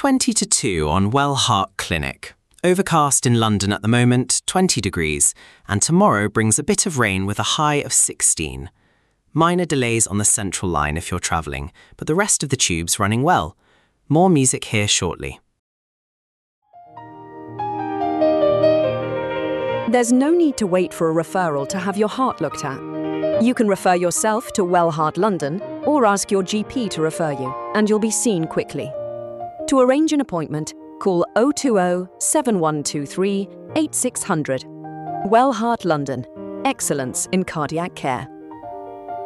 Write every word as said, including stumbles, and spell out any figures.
twenty to two on Well Heart Clinic. Overcast in London at the moment, twenty degrees, and tomorrow brings a bit of rain with a high of sixteen. Minor delays on the Central Line if you're travelling, but the rest of the tube's running well. More music here shortly. There's no need to wait for a referral to have your heart looked at. You can refer yourself to Well Heart London or ask your G P to refer you, and you'll be seen quickly. To arrange an appointment, call oh two oh, seven one two three, eight six zero zero. Well Heart London. Excellence in cardiac care.